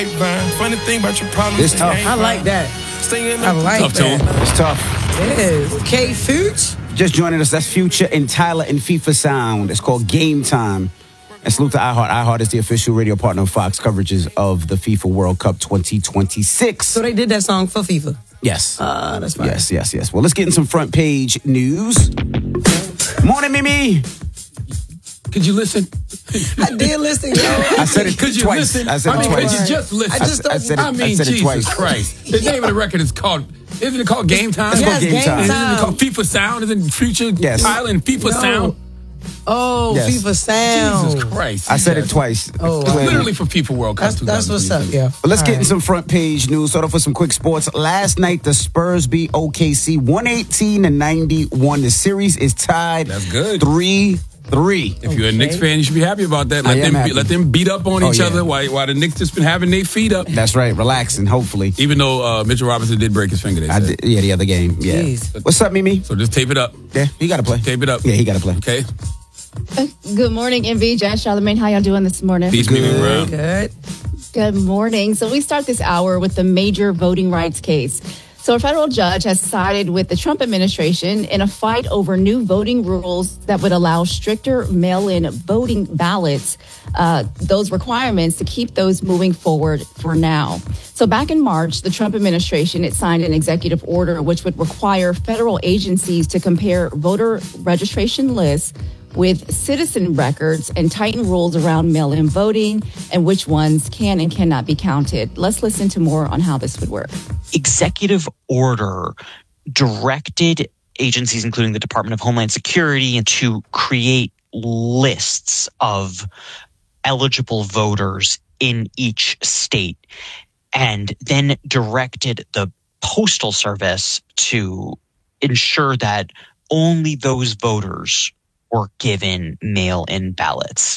Funny thing about your problems. It's tough. I like that. I like Tough that. tune. It's tough. It is. K Future. Just joining us, that's Future and Tyler and FIFA Sound. It's called Game Time. And salute to iHeart. iHeart is the official radio partner of Fox coverages of the FIFA World Cup 2026. So they did that song for FIFA. Yes. That's fine. Yes. Well, let's get in some front page news. Morning, Mimi. Could you listen? I did listen, yo. I said it Could you twice. listen? I said it twice. Could you just listen? I said it Jesus twice. Christ. The name of the record is called, isn't it called Game Time? It's called Yes, Game Time. Game Isn't it Time. called FIFA Sound? Isn't Future Yes. Tyler and FIFA Sound? Oh, Yes. FIFA Sound. Jesus Christ. I said it twice. Oh, It's wow. literally for FIFA World Cup. That's what's up, 2022. yeah. But let's get in All some front page news. Start off with some quick sports. Last night, the Spurs beat OKC 118-91. The series is tied. That's good. 3-3. If you're a Knicks fan, you should be happy about that. I am happy. Let them beat up on Oh, each yeah. other while the Knicks just been having their feet up. That's right. Relaxing, hopefully. Even though Mitchell Robinson did break his finger, they I said. did, yeah, the other game. Yeah. Jeez. What's up, Mimi? So just tape it up. Yeah, he got to play. Tape it up. Yeah, he got to play. Okay. Good morning, MV, Jazz, Charlamagne. How y'all doing this morning? Peace, Mimi Brown. Good. Good morning. So we start this hour with the major voting rights case. So a federal judge has sided with the Trump administration in a fight over new voting rules that would allow stricter mail-in voting ballots, those requirements to keep those moving forward for now. So back in March, the Trump administration, it signed an executive order which would require federal agencies to compare voter registration lists with citizen records and tighten rules around mail-in voting and which ones can and cannot be counted. Let's listen to more on how this would work. Executive order directed agencies, including the Department of Homeland Security, to create lists of eligible voters in each state, and then directed the Postal Service to ensure that only those voters were given mail-in ballots.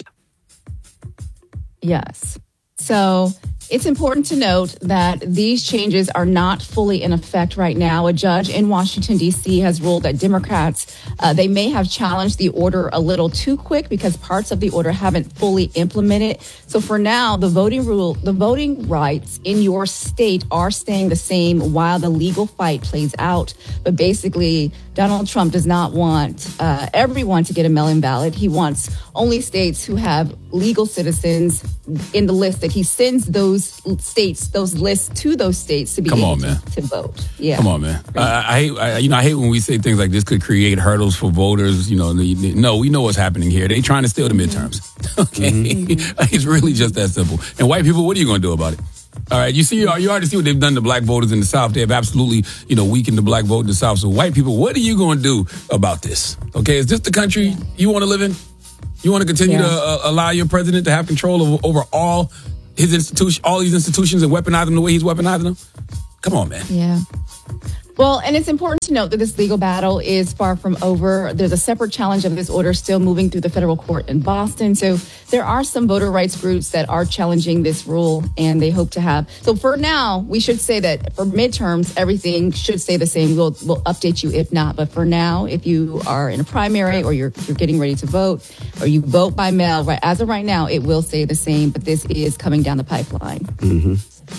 Yes. So it's important to note that these changes are not fully in effect right now. A judge in Washington, D.C. has ruled that Democrats, they may have challenged the order a little too quick because parts of the order haven't fully implemented. So for now, the voting rights in your state are staying the same while the legal fight plays out. But basically, Donald Trump does not want everyone to get a mail-in ballot. He wants only states who have legal citizens in the list that he sends those states, those lists to those states to be able to vote. Yeah. Come on, man. I hate when we say things like this could create hurdles for voters. No, we know what's happening here. They trying to steal the midterms. Okay. It's really just that simple. And white people, what are you going to do about it? All right, you already see what they've done to black voters in the South. They have absolutely, weakened the black vote in the South. So white people, what are you going to do about this? Okay, is this the country you want to live in? You want to continue to allow your president to have control over all his all these institutions and weaponize them the way he's weaponizing them? Come on, man. Yeah. Well, and it's important to note that this legal battle is far from over. There's a separate challenge of this order still moving through the federal court in Boston. So there are some voter rights groups that are challenging this rule, and they hope to have. So for now, we should say that for midterms, everything should stay the same. We'll update you if not. But for now, if you are in a primary or you're getting ready to vote or you vote by mail, right, as of right now, it will stay the same. But this is coming down the pipeline. Mm-hmm.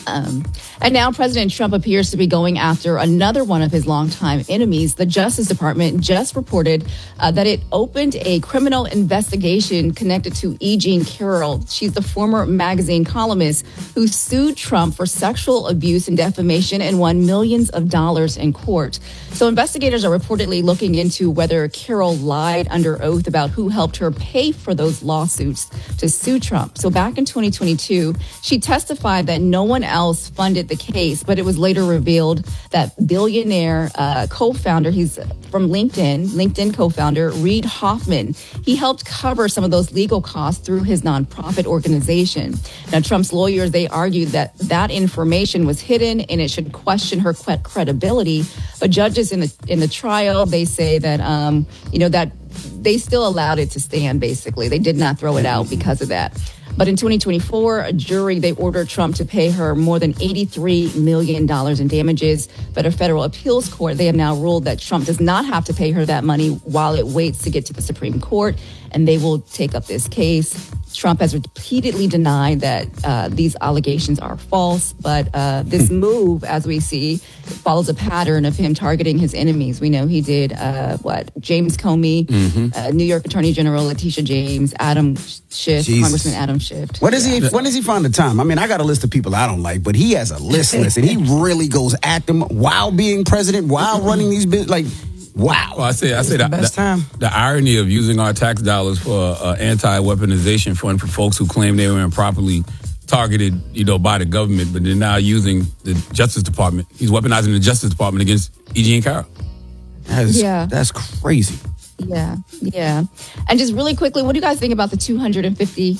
And now President Trump appears to be going after another one of his longtime enemies. The Justice Department just reported that it opened a criminal investigation connected to E. Jean Carroll. She's the former magazine columnist who sued Trump for sexual abuse and defamation and won millions of dollars in court. So investigators are reportedly looking into whether Carroll lied under oath about who helped her pay for those lawsuits to sue Trump. So back in 2022, she testified that no one else funded the case, but it was later revealed that billionaire co-founder, he's from LinkedIn co-founder Reid Hoffman, he helped cover some of those legal costs through his nonprofit organization. Now, Trump's lawyers, they argued that that information was hidden and it should question her credibility. But judges in the trial, they say that, that they still allowed it to stand, basically. They did not throw it out because of that. But in 2024, a jury, they ordered Trump to pay her more than $83 million in damages. But a federal appeals court, they have now ruled that Trump does not have to pay her that money while it waits to get to the Supreme Court. And they will take up this case. Trump has repeatedly denied that these allegations are false, but this move, as we see, follows a pattern of him targeting his enemies. We know he did James Comey, New York Attorney General Letitia James, Adam Schiff, Congressman Adam Schiff. When does he find the time? I mean, I got a list of people I don't like, but he has a list, and he really goes at them while being president, while running these bills. Like, wow. Well, I say the best time. The irony of using our tax dollars for anti-weaponization fund for folks who claim they were improperly targeted, by the government, but they're now using the Justice Department. He's weaponizing the Justice Department against E.G. and Carroll. That's crazy. Yeah. And just really quickly, what do you guys think about the $250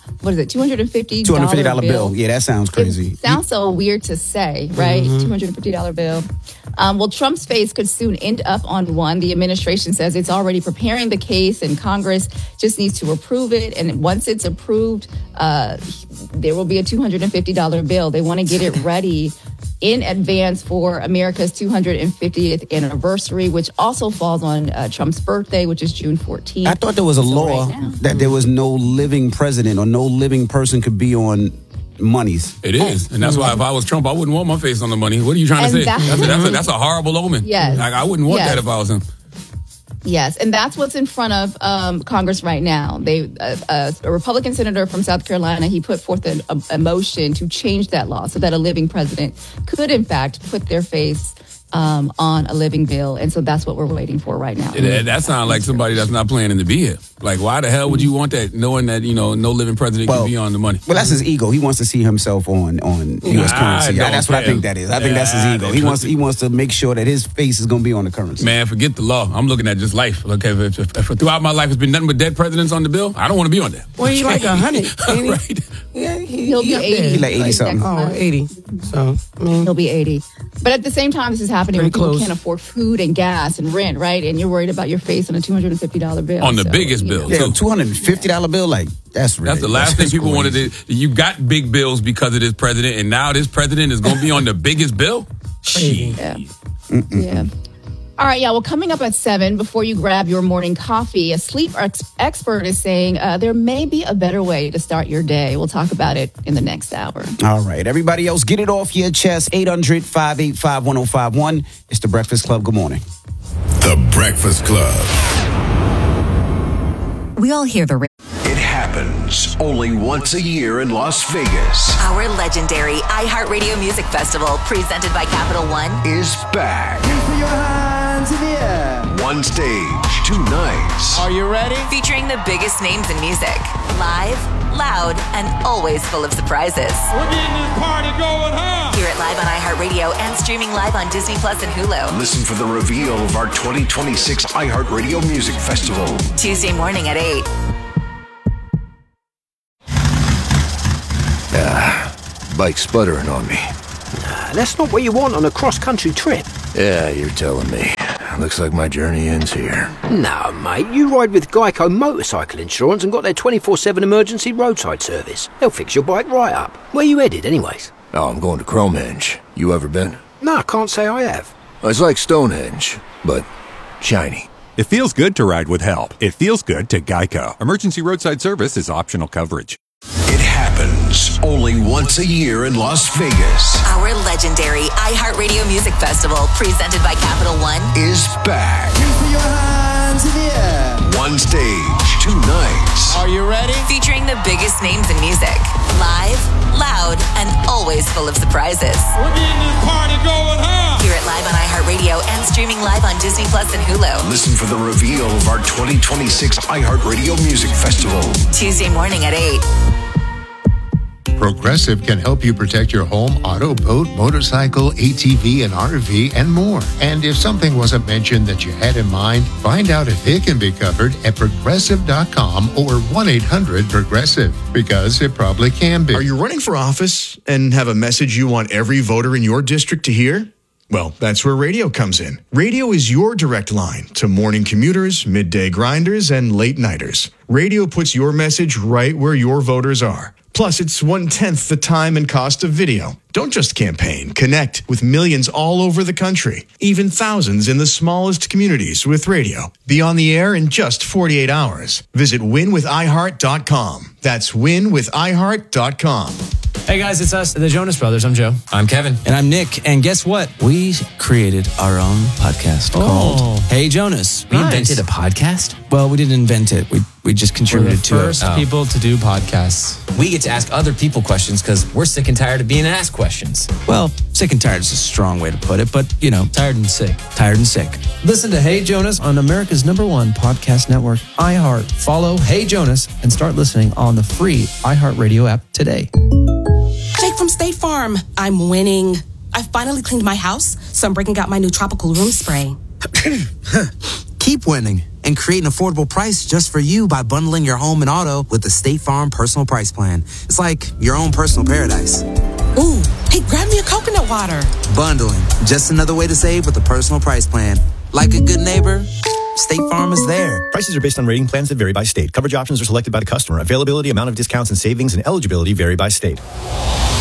bill? Yeah, that sounds crazy. It sounds so weird to say, right? $250 bill. Well, Trump's face could soon end up on one. The administration says it's already preparing the case, and Congress just needs to approve it. And once it's approved, there will be a $250 bill. They want to get it ready in advance for America's 250th anniversary, which also falls on Trump's birthday, which is June 14th. I thought there was a law that there was no living president or no living person could be on monies. It is. And that's why if I was Trump, I wouldn't want my face on the money. What are you trying to say? That's a horrible omen. Yes. Like, I wouldn't want that if I was him. Yes, and that's what's in front of Congress right now. A Republican senator from South Carolina, he put forth a motion to change that law so that a living president could, in fact, put their face on a living bill. And so that's what we're waiting for right now. That sounds like somebody that's not planning to be here. Like, why the hell would you want that, knowing that, no living president can be on the money? Well, that's his ego. He wants to see himself on U.S. currency. That's what I think that is. I think that's his ego. He wants to make sure that his face is going to be on the currency. Man, forget the law. I'm looking at just life. Okay, if throughout my life it's been nothing but dead presidents on the bill, I don't want to be on that. Well, he's like 100. Right. Yeah, he'll be 80. He's like 80-something. Oh, 80. So, he'll be 80. But at the same time, this is happening when people can't afford food and gas and rent, right? And you're worried about your face on a $250 bill. On the biggest bill. Yeah, $250 bill, like, that's ridiculous. That's the last thing people wanted to. You got big bills because of this president, and now this president is going to be on the biggest bill? Yeah. All right, well, coming up at 7, before you grab your morning coffee, a sleep expert is saying there may be a better way to start your day. We'll talk about it in the next hour. All right, everybody else, get it off your chest. 800-585-1051. It's The Breakfast Club. Good morning. The Breakfast Club. We all hear the... It happens only once a year in Las Vegas. Our legendary iHeartRadio Music Festival, presented by Capital One, is back. Your hands in the air. One stage, 2 nights. Are you ready? Featuring the biggest names in music. Live, loud, and always full of surprises. We're getting this party going, huh? Hear it live on iHeartRadio and streaming live on Disney Plus and Hulu. Listen for the reveal of our 2026 iHeartRadio Music Festival. Tuesday morning at 8. Bike's sputtering on me. That's not what you want on a cross-country trip. Yeah, you're telling me. Looks like my journey ends here. No, mate. You ride with Geico Motorcycle Insurance and got their 24/7 emergency roadside service. They'll fix your bike right up. Where you headed, anyways? Oh, I'm going to Cromhenge. You ever been? No, I can't say I have. It's like Stonehenge, but shiny. It feels good to ride with help. It feels good to Geico. Emergency roadside service is optional coverage. It happens only once a year in Las Vegas. Our legendary iHeartRadio Music Festival, presented by Capital One, is back. Your hands in the air. One stage, 2 nights. Are you ready? Featuring the biggest names in music. Live, loud, and always full of surprises. We're getting this party going, huh? Hear it live on iHeartRadio and streaming live on Disney Plus and Hulu. Listen for the reveal of our 2026 iHeartRadio Music Festival. Tuesday morning at 8. Progressive can help you protect your home, auto, boat, motorcycle, ATV, and RV, and more. And if something wasn't mentioned that you had in mind, find out if it can be covered at Progressive.com or 1-800-PROGRESSIVE, because it probably can be. Are you running for office and have a message you want every voter in your district to hear? Well, that's where radio comes in. Radio is your direct line to morning commuters, midday grinders, and late nighters. Radio puts your message right where your voters are. Plus, it's 1/10 the time and cost of video. Don't just campaign. Connect with millions all over the country, even thousands in the smallest communities with radio. Be on the air in just 48 hours. Visit winwithiheart.com. That's winwithiheart.com. Hey guys, it's us, the Jonas Brothers. I'm Joe. I'm Kevin. And I'm Nick. And guess what? We created our own podcast called Hey Jonas. We invented a podcast? Well, we didn't invent it. We just contributed to it. We're the first people to do podcasts. We get to ask other people questions because we're sick and tired of being asked questions. Well, sick and tired is a strong way to put it, but, you know. Tired and sick. Tired and sick. Listen to Hey Jonas on America's #1 podcast network, iHeart. Follow Hey Jonas and start listening on the free iHeartRadio app today. Jake from State Farm. I'm winning. I finally cleaned my house, so I'm breaking out my new tropical room spray. Keep winning and create an affordable price just for you by bundling your home and auto with the State Farm Personal Price Plan. It's like your own personal paradise. Ooh, hey, grab me a coconut water. Bundling, just another way to save with the Personal Price Plan. Like a good neighbor, State Farm is there. Prices are based on rating plans that vary by state. Coverage options are selected by the customer. Availability, amount of discounts and savings, and eligibility vary by state.